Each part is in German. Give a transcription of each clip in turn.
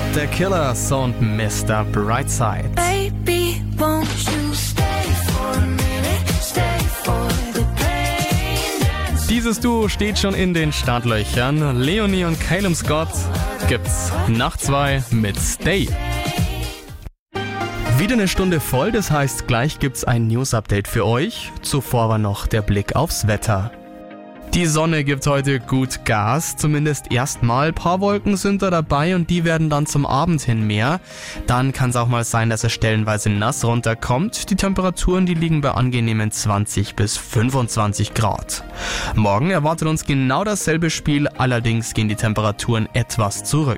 The Killers und Mr. Brightside. Baby, won't you stay for a minute, stay for the pain dance. Dieses Duo steht schon in den Startlöchern. Leonie und Calum Scott gibt's nach 2 mit Stay. Wieder eine Stunde voll, das heißt, gleich gibt's ein News-Update für euch. Zuvor war noch der Blick aufs Wetter. Die Sonne gibt heute gut Gas, zumindest erstmal. Paar Wolken sind da dabei und die werden dann zum Abend hin mehr. Dann kann es auch mal sein, dass es stellenweise nass runterkommt. Die Temperaturen, die liegen bei angenehmen 20 bis 25 Grad. Morgen erwartet uns genau dasselbe Spiel, allerdings gehen die Temperaturen etwas zurück.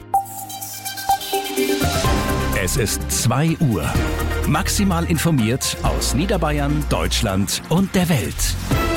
Es ist 2 Uhr. Maximal informiert aus Niederbayern, Deutschland und der Welt.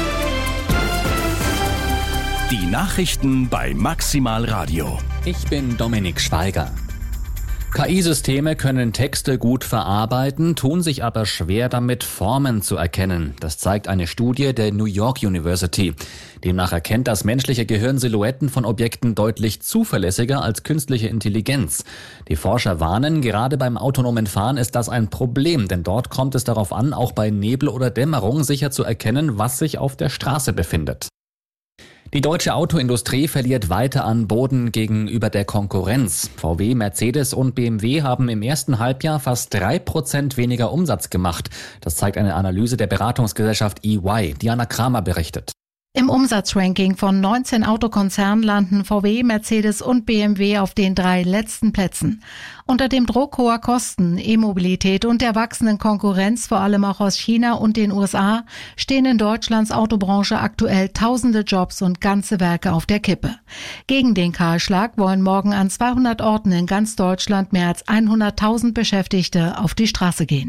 Die Nachrichten bei Maximal Radio. Ich bin Dominik Schweiger. KI-Systeme können Texte gut verarbeiten, tun sich aber schwer damit, Formen zu erkennen. Das zeigt eine Studie der New York University. Demnach erkennt das menschliche Gehirn Silhouetten von Objekten deutlich zuverlässiger als künstliche Intelligenz. Die Forscher warnen, gerade beim autonomen Fahren ist das ein Problem, denn dort kommt es darauf an, auch bei Nebel oder Dämmerung sicher zu erkennen, was sich auf der Straße befindet. Die deutsche Autoindustrie verliert weiter an Boden gegenüber der Konkurrenz. VW, Mercedes und BMW haben im ersten Halbjahr fast 3% weniger Umsatz gemacht. Das zeigt eine Analyse der Beratungsgesellschaft EY. Diana Kramer berichtet. Im Umsatzranking von 19 Autokonzernen landen VW, Mercedes und BMW auf den 3 letzten Plätzen. Unter dem Druck hoher Kosten, E-Mobilität und der wachsenden Konkurrenz, vor allem auch aus China und den USA, stehen in Deutschlands Autobranche aktuell tausende Jobs und ganze Werke auf der Kippe. Gegen den Kahlschlag wollen morgen an 200 Orten in ganz Deutschland mehr als 100.000 Beschäftigte auf die Straße gehen.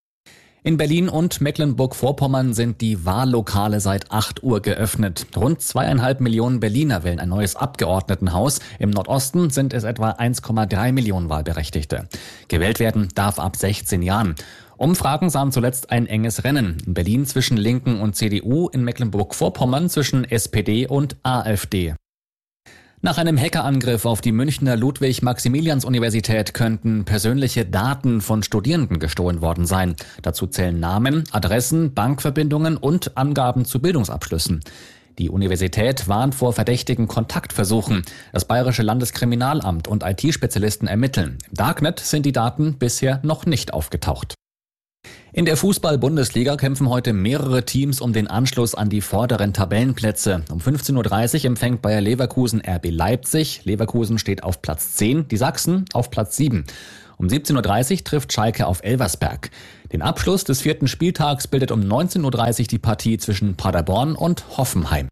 In Berlin und Mecklenburg-Vorpommern sind die Wahllokale seit 8 Uhr geöffnet. Rund 2,5 Millionen Berliner wählen ein neues Abgeordnetenhaus. Im Nordosten sind es etwa 1,3 Millionen Wahlberechtigte. Gewählt werden darf ab 16 Jahren. Umfragen sahen zuletzt ein enges Rennen. In Berlin zwischen Linken und CDU, in Mecklenburg-Vorpommern zwischen SPD und AfD. Nach einem Hackerangriff auf die Münchner Ludwig-Maximilians-Universität könnten persönliche Daten von Studierenden gestohlen worden sein. Dazu zählen Namen, Adressen, Bankverbindungen und Angaben zu Bildungsabschlüssen. Die Universität warnt vor verdächtigen Kontaktversuchen. Das Bayerische Landeskriminalamt und IT-Spezialisten ermitteln. Im Darknet sind die Daten bisher noch nicht aufgetaucht. In der Fußball-Bundesliga kämpfen heute mehrere Teams um den Anschluss an die vorderen Tabellenplätze. Um 15.30 Uhr empfängt Bayer Leverkusen RB Leipzig. Leverkusen steht auf Platz 10, die Sachsen auf Platz 7. Um 17.30 Uhr trifft Schalke auf Elversberg. Den Abschluss des 4. Spieltags bildet um 19.30 Uhr die Partie zwischen Paderborn und Hoffenheim.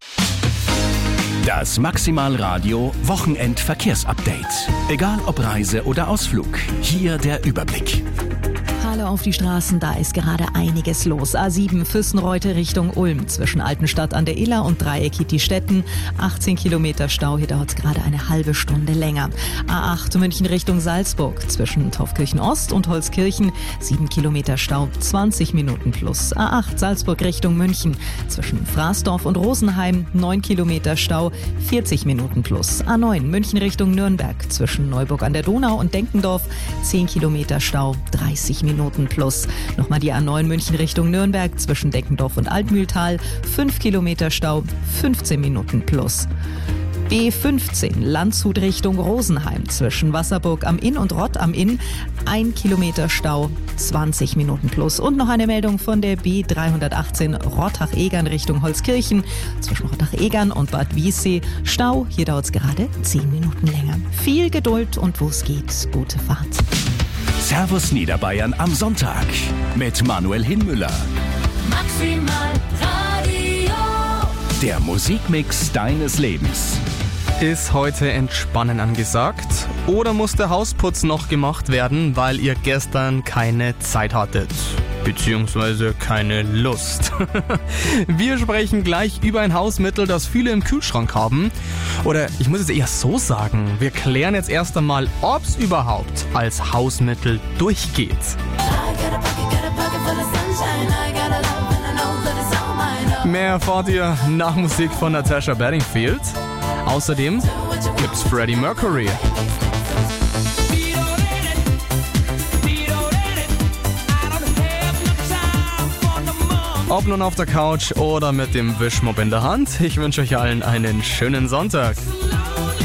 Das Maximal Radio Wochenend-Verkehrsupdate. Egal ob Reise oder Ausflug, hier der Überblick. Hallo auf die Straßen, da ist gerade einiges los. A7 Füssenreute Richtung Ulm, zwischen Altenstadt an der Iller und Dreieck Hietistetten. 18 Kilometer Stau, hier dauert es gerade eine halbe Stunde länger. A8 München Richtung Salzburg, zwischen Taufkirchen Ost und Holzkirchen. 7 Kilometer Stau, 20 Minuten plus. A8 Salzburg Richtung München, zwischen Fraßdorf und Rosenheim. 9 Kilometer Stau, 40 Minuten plus. A9 München Richtung Nürnberg, zwischen Neuburg an der Donau und Denkendorf. 10 Kilometer Stau, 30 Minuten plus. Nochmal die A9 München Richtung Nürnberg, zwischen Deckendorf und Altmühltal. 5 Kilometer Stau, 15 Minuten plus. B15 Landshut Richtung Rosenheim, zwischen Wasserburg am Inn und Rott am Inn. 1 Kilometer Stau, 20 Minuten plus. Und noch eine Meldung von der B318 Rottach-Egern Richtung Holzkirchen, zwischen Rottach-Egern und Bad Wiessee. Stau, hier dauert es gerade 10 Minuten länger. Viel Geduld und wo es geht, gute Fahrt. Servus Niederbayern am Sonntag mit Manuel Hinmüller. Maximal Radio. Der Musikmix deines Lebens. Ist heute Entspannen angesagt? Oder muss der Hausputz noch gemacht werden, weil ihr gestern keine Zeit hattet? Beziehungsweise keine Lust. Wir sprechen gleich über ein Hausmittel, das viele im Kühlschrank haben. Oder ich muss es eher so sagen, wir klären jetzt erst einmal, ob es überhaupt als Hausmittel durchgeht. Mehr erfahrt ihr nach Musik von Natasha Bedingfield. Außerdem gibt's Freddie Mercury. Be Ob nun auf der Couch oder mit dem Wischmopp in der Hand, ich wünsche euch allen einen schönen Sonntag.